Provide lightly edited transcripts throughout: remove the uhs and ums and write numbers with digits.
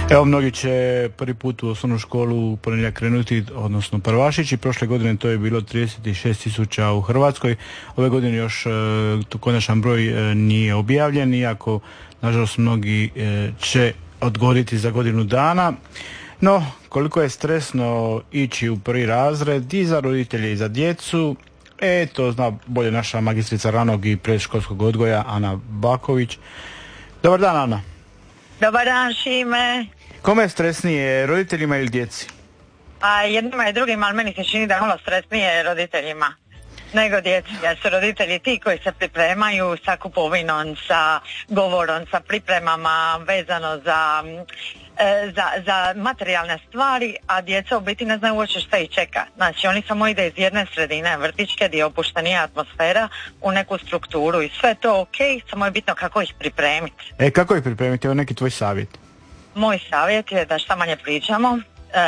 Evo, mnogi će prvi put u osnovnu školu u ponedjeljak krenuti, odnosno prvašići. Prošle godine to je bilo 36.000 u Hrvatskoj. Ove godine još konačan broj nije objavljen, iako nažalost mnogi će odgoditi za godinu dana. No, koliko je stresno ići u prvi razred i za roditelje i za djecu, to zna bolje naša magistrica ranog i predškolskog odgoja Ana Baković. Dobar dan, Ana. Dobar dan, Šime. Kome je stresnije, roditeljima ili djeci? A jednima i drugima, ali meni se čini da je malo stresnije roditeljima nego djeci, jer su roditelji ti koji se pripremaju sa kupovinom, sa govorom, sa pripremama vezano za materijalne stvari, a djeca u biti ne znaju uopće šta ih čeka. Znači, oni samo ide iz jedne sredine, vrtićke, gdje je opuštenija atmosfera, u neku strukturu i sve to ok, samo je bitno kako ih pripremiti. Kako ih pripremiti? Evo neki tvoj savjet. Moj savjet je da šta manje pričamo,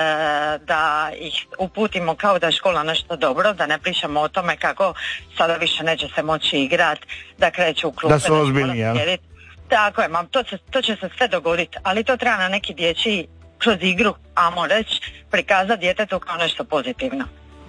da ih uputimo kao da je škola nešto dobro, da ne pričamo o tome kako sada više neće se moći igrati, da kreću u klupe, da su ozbiljni, jel? Tako je, to će se sve dogoditi, ali to treba na neki dječji kroz igru, ajmo reći, prikazati djetetu kao nešto pozitivno.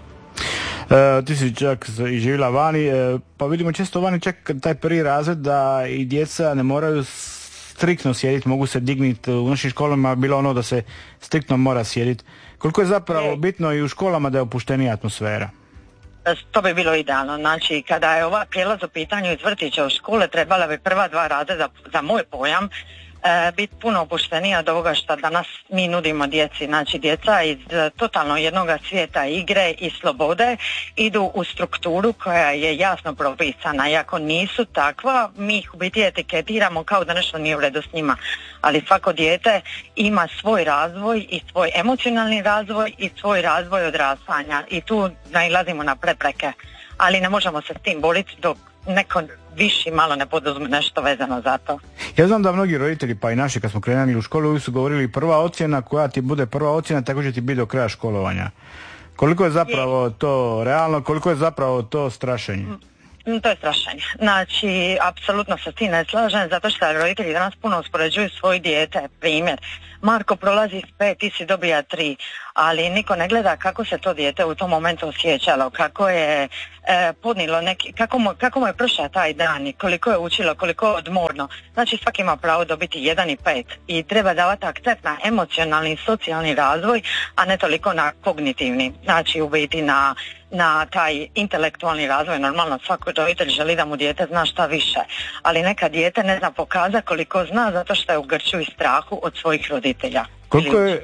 Ti si čak i živjela vani, pa vidimo često vani čak taj prvi razred da i djeca ne moraju striktno sjediti, mogu se digniti. U našim školama bilo ono da se striktno mora sjediti. Koliko je zapravo bitno i u školama da je opuštenija atmosfera? To bi bilo idealno. Znači, kada je ovaj prijelaz u pitanju iz vrtića u škole, trebala bi prva dva razreda, za moj pojam, biti puno opuštenija od ovoga što danas mi nudimo djeci. Znači, djeca iz totalno jednog svijeta igre i slobode idu u strukturu koja je jasno propisana. I ako nisu takva, mi ih u biti etiketiramo kao da nešto nije u redu s njima. Ali svako dijete ima svoj razvoj i svoj emocionalni razvoj i svoj razvoj odrastanja. I tu nailazimo na prepreke. Ali ne možemo se s tim boriti dok neko viši malo ne poduzme nešto vezano za to. Ja znam da mnogi roditelji, pa i naši kad smo krenuli u školu, uvijek su govorili prva ocjena, koja ti bude prva ocjena, tako će ti biti do kraja školovanja. Koliko je zapravo to realno, koliko je zapravo to strašenje? To je strašenje. Znači, apsolutno se s tim ne slažem, zato što roditelji danas puno uspoređuju svoje dijete. Primjer, Marko prolazi s 5, ti si dobija 3, ali niko ne gleda kako se to dijete u tom momentu osjećalo, kako je podnilo neki, kako mu je prošao taj dan i koliko je učilo, koliko je odmorno. Znači, svaki ima pravo dobiti 1 i 5 i treba davati akcent na emocionalni i socijalni razvoj, a ne toliko na kognitivni. Znači, u biti na taj intelektualni razvoj. Normalno, svaki roditelj želi da mu dijete zna šta više, ali neka dijete ne zna pokazati koliko zna zato što je u grču i strahu od svojih roditelja. Koliko je,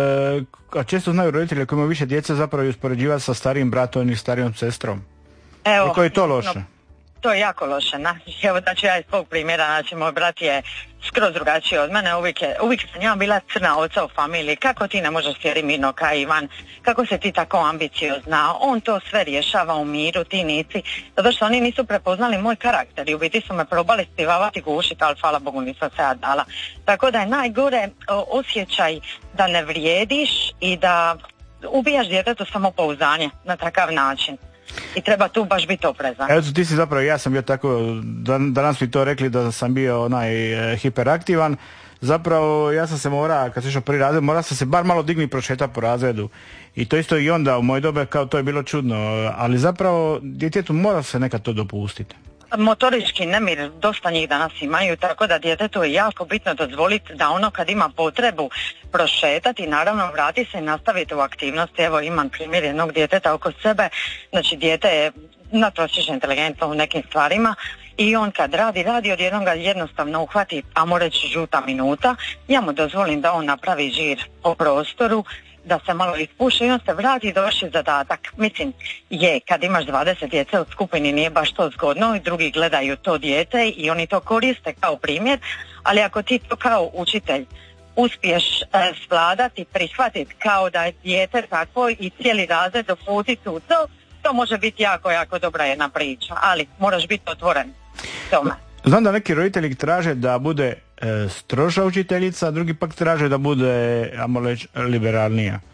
a često znaju roditelji koji imaju više djece zapravo i uspoređivati sa starijim bratom ili starijom sestrom. Koliko je to loše? To je jako loše. Evo, znači ja iz svog primjera, znači moj brat je skroz drugačiji od mene, uvijek sam ja bila crna oca u familiji. Kako ti ne možeš sjeti mirno kao Ivan, kako se ti tako ambiciozna, on to sve rješava u miru, ti nisi, zato što oni nisu prepoznali moj karakter i u biti su me probali stivavati, gušiti, ali hvala Bogu nisam se ja dala. Tako da je najgore osjećaj da ne vrijediš i da ubijaš djetetu samopouzdanje na takav način. I treba tu baš biti oprezan. Evo, ti si zapravo, ja sam bio tako, danas mi to rekli da sam bio hiperaktivan. Zapravo ja sam se kad sam išao prvi razred, morao sam se bar malo dignuti prošetati po razredu. I to isto i onda u moje dobe kao to je bilo čudno. Ali zapravo djetetu mora se nekad to dopustiti. Motorički nemir dosta njih danas imaju, tako da djetetu je jako bitno dozvoliti da ono kad ima potrebu prošetati, naravno vrati se i nastaviti u aktivnosti. Evo, imam primjer jednog djeteta oko sebe, znači dijete je nadprosječno inteligentno u nekim stvarima i on kad radi, odjednom ga jednostavno uhvati, ajmo reći žuta minuta, ja mu dozvolim da on napravi žir po prostoru, da se malo ispuši i on se vrati i dovrši zadatak. Mislim, kad imaš 20 djece u skupini nije baš to zgodno i drugi gledaju to dijete i oni to koriste kao primjer, ali ako ti to kao učitelj uspiješ svladati, prihvatiti kao da je dijete takvo i cijeli razred dopustiti u to može biti jako, jako dobra jedna priča, ali moraš biti otvoren tome. Znam da neki roditelji traže da bude stroža učiteljica, drugi pak traže da bude, ajmo reći, liberalnija.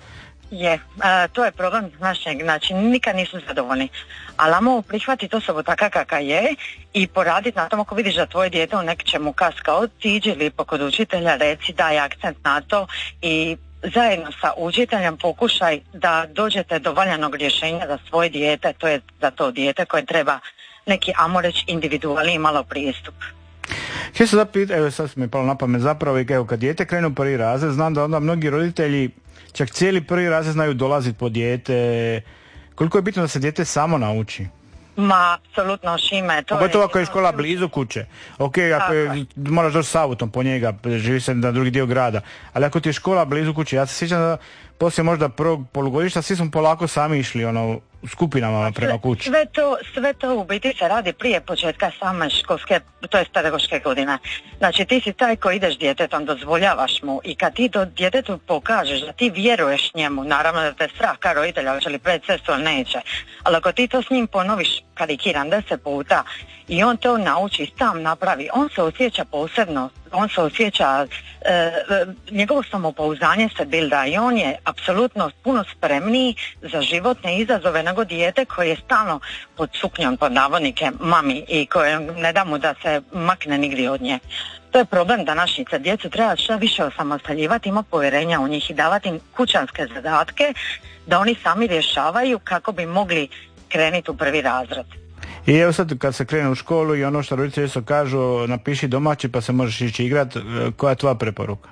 To je problem našeg, znači nikad nisu zadovoljni, ali ajmo prihvatiti osobu taka kaka je i poraditi na tom. Ako vidiš da tvoje dijete u nečemu kaska, otiđi lipo kod učitelja, reci, daj akcent na to i zajedno sa učiteljem pokušaj da dođete do valjanog rješenja za svoje dijete, to je za to dijete koje treba neki, ajmo reći, individualni malo pristup. Htio se zapitati, evo sad mi je palo na pamet zapravo, evo kad dijete krenu u prvi razred, znam da onda mnogi roditelji čak cijeli prvi razred znaju dolaziti po dijete. Koliko je bitno da se dijete samo nauči? Ma, apsolutno, Šime. Pogotovo ako je škola blizu kuće. Ok, ako moraš doći s autom po njega, živi se na drugi dio grada. Ali ako ti je škola blizu kuće, ja se sjećam da poslije možda prvog polugodišta svi smo polako sami išli u skupinama prema kući. Sve to u biti se radi prije početka same školske, to je pedagoške godine. Znači ti si taj koji ideš djetetom, dozvoljavaš mu i kad ti djetetu pokažeš da ti vjeruješ njemu, naravno da te strah kao roditelja, hoće li preći cestu ili neće, ali ako ti to s njim ponoviš, karikiram 10 puta i on to nauči, sam napravi, on se osjeća posebno, on se osjeća, njegovo samopouzdanje se bilda i on je apsolutno puno spremniji za životne izazove nego dijete koje je stalno pod suknjom, pod navodnike, mami i koje ne da mu da se makne nigdje od nje. To je problem današnjice. Djecu treba što više osamostaljivati, imati povjerenja u njih i davati im kućanske zadatke da oni sami rješavaju kako bi mogli krenuti u prvi razred. I evo sad kad se krene u školu i ono što roditelji isto kažu, napiši domaći pa se možeš ići igrat, koja je tvoja preporuka?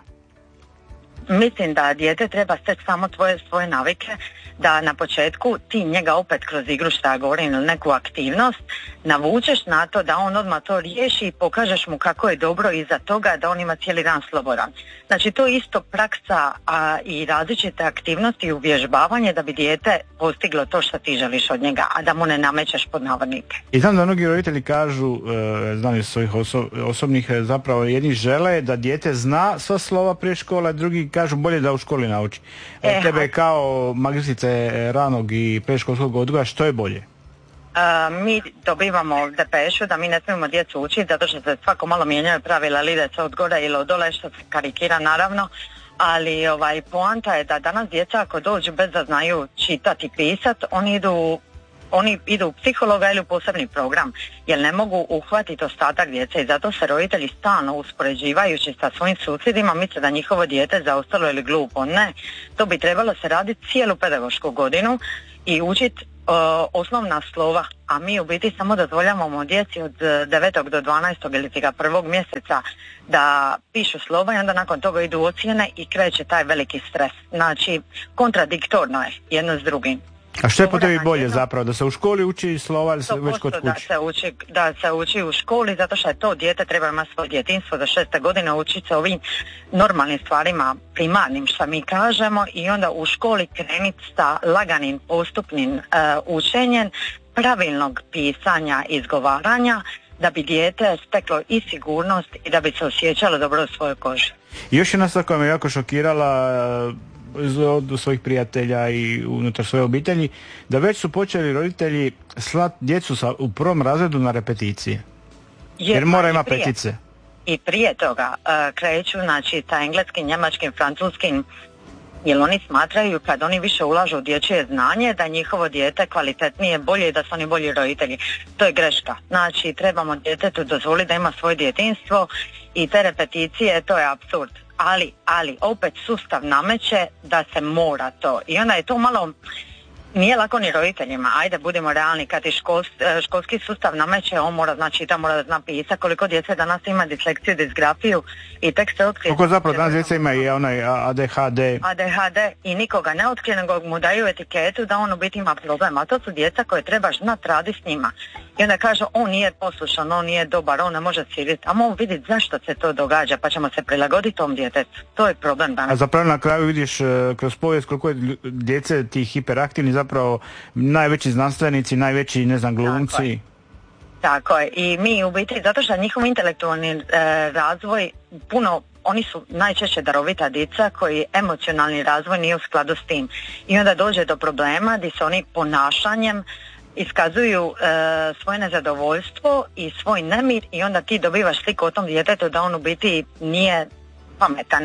Mislim da dijete treba steći samo svoje navike, da na početku ti njega opet kroz igru, šta ja govorim, ili neku aktivnost, navučeš na to da on odmah to riješi i pokažeš mu kako je dobro iza toga da on ima cijeli dan slobodan. Znači to je isto praksa i različite aktivnosti i uvježbavanje da bi dijete postiglo to što ti želiš od njega, a da mu ne namećeš pod navodnike. I znam da mnogi roditelji kažu, znam iz svojih osobnih, zapravo jedni žele da dijete zna sva slova prije škola, drugi kažu bolje da u školi nauči. Tebe kao magistrice ranog i predškolskog odgoja, što je bolje? Mi dobivamo depešu da mi ne smijemo djecu učiti zato što se svako malo mijenjaju pravila, ili ide se od gore ili od dole, što se karikira naravno, ali poanta je da danas djeca ako dođu bez da znaju čitati i pisati, oni idu u psihologa ili u posebni program, jer ne mogu uhvatiti ostatak djece i zato se roditelji stalno uspoređivajući sa svojim susjedima misle da njihovo dijete zaostalo ili glupo. Ne, to bi trebalo se raditi cijelu pedagošku godinu i učiti osnovna slova, a mi u biti samo dozvoljavamo djeci od 9. do 12. ili ga prvog mjeseca da pišu slova i onda nakon toga idu ocjene i kreće taj veliki stres. Znači, kontradiktorno je jedno s drugim. A što je po tebi bolje zapravo, da se u školi uči slova ili se već kod kuće? Da se uči u školi, zato što je to dijete treba imati svoje djetinjstvo do 6. godine, učiti se ovim normalnim stvarima, primarnim što mi kažemo, i onda u školi krenuti sa laganim postupnim učenjem pravilnog pisanja, izgovaranja, da bi dijete steklo i sigurnost i da bi se osjećalo dobro u svojoj koži. I još jedna stvar koja me jako šokirala od svojih prijatelja i unutar svoje obitelji, da već su počeli roditelji slati djecu u prvom razredu na repeticije. Jer mora ima petice. I prije toga kreću, znači, sa engleskim, njemačkim, francuskim, jer oni smatraju kad oni više ulažu u dječje znanje da njihovo dijete kvalitetnije, bolje i da su oni bolji roditelji. To je greška. Znači, trebamo djetetu dozvoliti da ima svoje djetinjstvo i te repeticije, to je apsurd. Ali opet sustav nameće da se mora to. I onda je to malo, nije lako ni roditeljima. Ajde, budemo realni, kad i školski sustav nameće, on mora znači čitati, mora da zna pisati. Koliko djece danas ima disleksiju, disgrafiju i tek se otkrije. Koliko zapravo danas djece ima i onaj ADHD i nikoga ne otkrije, nego mu daju etiketu da on u biti ima problem. A to su djeca koje trebaš znati raditi s njima. I onda kaže, on nije poslušan, on nije dobar, on ne može sjediti. A mogu vidjeti zašto se to događa, pa ćemo se prilagoditi tom djetetu. To je problem danas. A zapravo na kraju vidiš kroz povijest koliko je djece tih hiperaktivni, zapravo najveći znanstvenici, najveći, ne znam, glumci. Tako je. I mi u biti, zato što njihov intelektualni razvoj puno, oni su najčešće darovita djeca koji emocionalni razvoj nije u skladu s tim. I onda dođe do problema gdje se oni ponašanjem iskazuju svoje nezadovoljstvo i svoj nemir i onda ti dobivaš sliku o tom djetetu da on u biti nije pametan.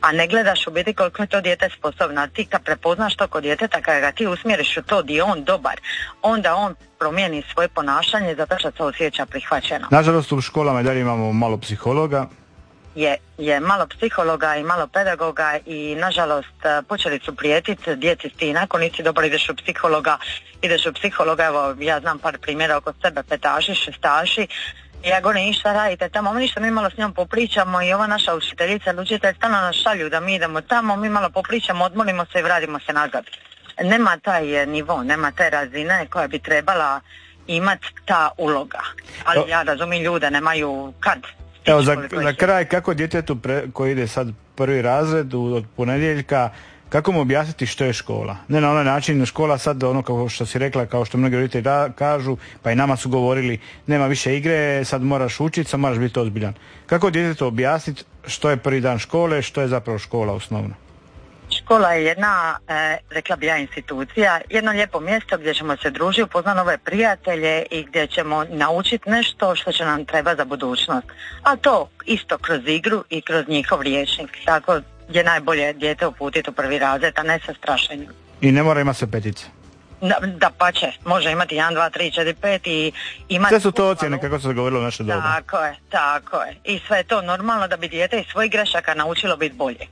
a ne gledaš u biti koliko je to dijete sposobno. Ti kad prepoznaš to kod djeteta, kada ga ti usmjeriš u to di je on dobar, onda on promijeni svoje ponašanje zato što se osjeća prihvaćeno. Nažalost u školama dalje imamo malo psihologa. Je malo psihologa i malo pedagoga i nažalost počeli su prijetiti djeci ti ako nisi dobro ideš u psihologa, evo ja znam par primjera oko sebe, petaši, šestaši, i ja govorim i šta radite tamo, ništa, mi malo s njom popričamo i ova naša učiteljica, učitelj stalno nas šalju da mi idemo tamo, mi malo popričamo, odmorimo se i vratimo se nazad. Nema taj nivo, nema te razine koja bi trebala imati ta uloga, ali ja razumijem ljude, nemaju kad. Evo za kraj, kako djetetu koji ide sad prvi razred od ponedjeljka, kako mu objasniti što je škola? Ne na onaj način, škola sad ono kao što si rekla, kao što mnogi roditelji kažu, pa i nama su govorili, nema više igre, sad moraš učiti, sad moraš biti ozbiljan. Kako djetetu objasniti što je prvi dan škole, što je zapravo škola osnovna? Škola je jedna, rekla bi ja, institucija, jedno lijepo mjesto gdje ćemo se družiti, upoznati nove prijatelje i gdje ćemo naučiti nešto što će nam treba za budućnost. A to isto kroz igru i kroz njihov rječnik. Tako je najbolje dijete uputiti u prvi razred, a ne sa strašenjem. I ne mora imati sve petice? Da pače, može imati 1, 2, 3, 4, 5 i imati... Sve su to ocjene kako se govorilo u naše doba. Tako je. I sve je to normalno da bi dijete iz svojih grešaka naučilo biti bolje.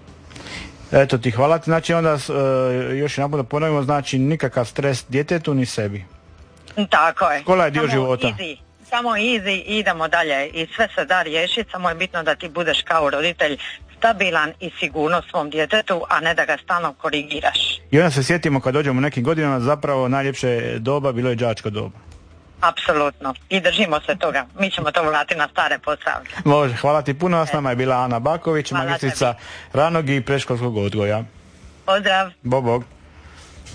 Eto ti, hvala ti. Znači onda još jedan put da ponovimo, znači nikakav stres djetetu ni sebi. Tako je. Škola je dio života. Samo easy, idemo dalje i sve se da riješiti, samo je bitno da ti budeš kao roditelj stabilan i sigurno svom djetetu, a ne da ga stalno korigiraš. I onda se sjetimo kad dođemo u nekim godinama, zapravo najljepše doba bilo je đačko doba. Apsolutno. I držimo se toga. Mi ćemo to vratiti na stare Posavlje. Može, hvala ti puno. S nama je bila Ana Baković, magistrica ranog i predškolskog odgoja. Pozdrav. Bog.